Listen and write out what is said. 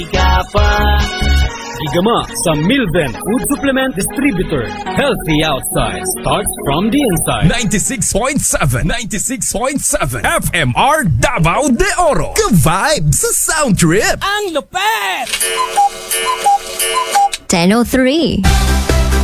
Igama sa Milven Food Supplement Distributor. Healthy outside starts from the inside. 96.7 FMR Davao de Oro. Ka-vibe sa sound trip. Ang lupet! 10:03